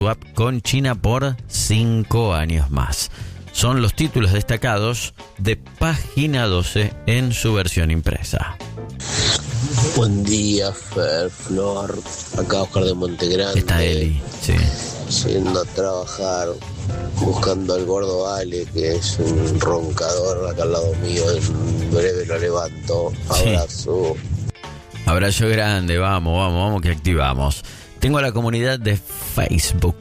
swap con China por 5 años más. Son los títulos destacados de Página 12 en su versión impresa. Buen día, Fer, Flor. Acá Oscar de Montegrande. Está Eli, sí. Yendo a trabajar, buscando al gordo Ale, que es un roncador acá al lado mío. En breve lo levanto. Abrazo. Sí. Abrazo grande, vamos, que activamos. Tengo la comunidad de Facebook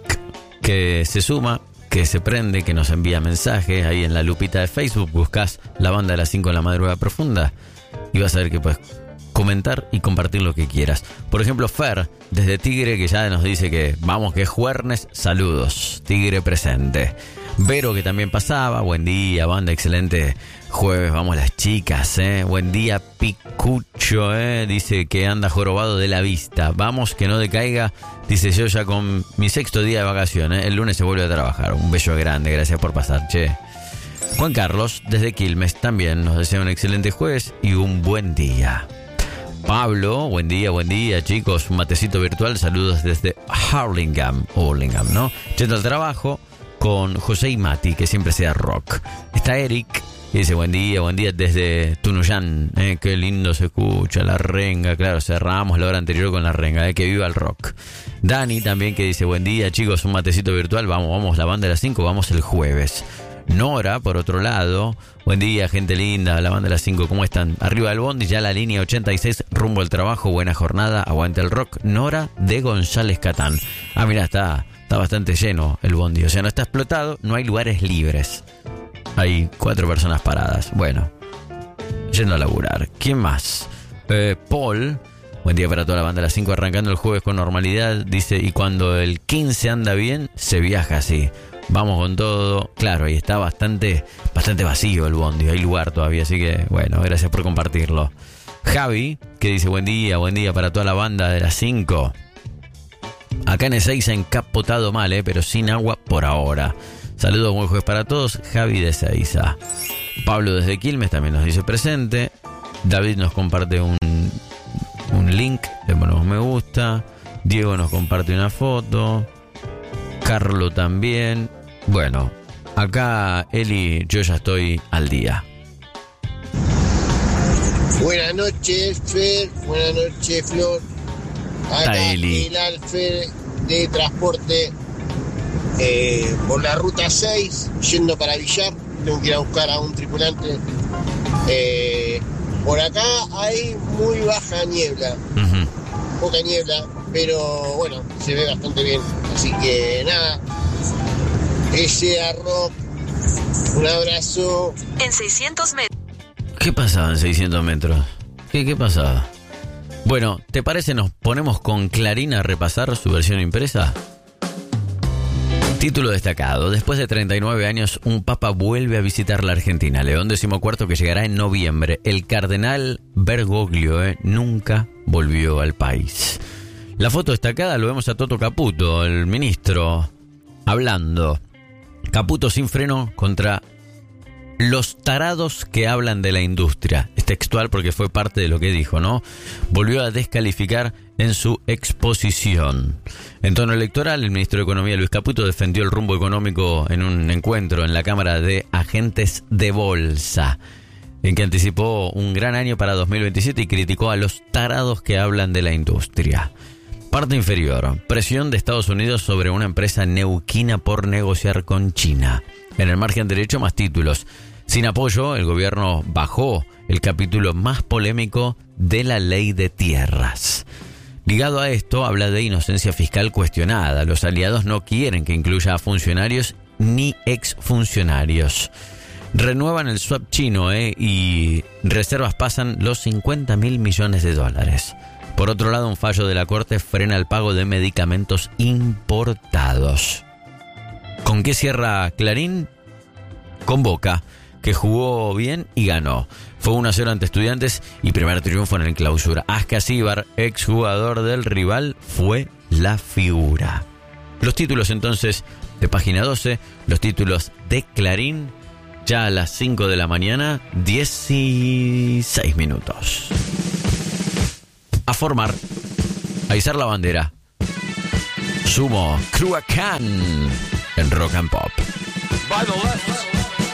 que se suma, que se prende, que nos envía mensajes. Ahí en la lupita de Facebook buscas la banda de las 5 en la madrugada profunda y vas a ver que puedes comentar y compartir lo que quieras. Por ejemplo, Fer, desde Tigre, que ya nos dice que vamos, que es jueves, saludos, Tigre presente. Vero, que también pasaba, buen día, banda, excelente jueves, vamos las chicas, buen día, Picucho, dice que anda jorobado de la vista, vamos, que no decaiga, dice yo ya con mi 6º día de vacaciones, el lunes se vuelve a trabajar, un beso grande, gracias por pasar, che. Juan Carlos, desde Quilmes, también nos desea un excelente jueves y un buen día. Pablo, buen día chicos, un matecito virtual, saludos desde Hurlingham, ¿no? Yendo al trabajo con José y Mati, que siempre sea rock. Está Eric, que dice buen día desde Tunuyán, qué lindo se escucha la renga, claro, cerramos la hora anterior con la renga, que viva el rock. Dani también, que dice buen día chicos, un matecito virtual, vamos, la banda de las 5, vamos el jueves. Nora, por otro lado, buen día, gente linda, la banda de las 5, ¿cómo están? Arriba del bondi, ya la línea 86, rumbo al trabajo, buena jornada, aguante el rock. Nora de González Catán. Ah, mirá, está bastante lleno el bondi, o sea, no está explotado, no hay lugares libres. Hay 4 personas paradas. Bueno, yendo a laburar. ¿Quién más? Paul, buen día para toda la banda de las 5, arrancando el jueves con normalidad, dice, y cuando el 15 anda bien, se viaja así. Vamos con todo. Claro, ahí está bastante vacío el bondi. Hay lugar todavía, así que bueno, gracias por compartirlo. Javi, que dice buen día para toda la banda de las 5. Acá en Ezeiza encapotado mal, pero sin agua por ahora. Saludos, buen jueves para todos. Javi de Ezeiza. Pablo desde Quilmes también nos dice presente. David nos comparte un link, le ponemos me gusta. Diego nos comparte una foto. Carlo también. Bueno, acá Eli, yo ya estoy al día. Buenas noches, Fer. Buenas noches, Flor. Acá Eli. El Alfer de transporte por la ruta 6, yendo para Villar. Tengo que ir a buscar a un tripulante. Por acá hay muy baja niebla. Poca niebla, pero bueno, se ve bastante bien. Así que nada, ese rock, un abrazo. En 600 metros. ¿Qué pasaba en 600 metros? ¿Qué pasaba? Bueno, ¿te parece nos ponemos con Clarín a repasar su versión impresa? Título destacado. Después de 39 años, un papa vuelve a visitar la Argentina. León XIV, que llegará en noviembre. El cardenal Bergoglio nunca volvió al país. La foto destacada lo vemos a Toto Caputo, el ministro, hablando. Caputo sin freno contra los tarados que hablan de la industria. Es textual porque fue parte de lo que dijo, ¿no? Volvió a descalificar en su exposición. En tono electoral, el ministro de Economía, Luis Caputo, defendió el rumbo económico en un encuentro en la Cámara de Agentes de Bolsa, en que anticipó un gran año para 2027 y criticó a los tarados que hablan de la industria. Parte inferior. Presión de Estados Unidos sobre una empresa neuquina por negociar con China. En el margen derecho, más títulos. Sin apoyo, el gobierno bajó el capítulo más polémico de la ley de tierras. Ligado a esto, habla de inocencia fiscal cuestionada. Los aliados no quieren que incluya a funcionarios ni exfuncionarios. Renuevan el swap chino y reservas pasan los 50.000 millones de dólares. Por otro lado, un fallo de la Corte frena el pago de medicamentos importados. ¿Con qué cierra Clarín? Con Boca, que jugó bien y ganó. Fue 1-0 ante Estudiantes y primer triunfo en el Clausura. Ascasíbar, exjugador del rival, fue la figura. Los títulos entonces de Página 12, los títulos de Clarín, ya a las 5 de la mañana, 16 minutos. A formar, a izar la bandera. Sumo, Cruacán en Rock and Pop. By the left.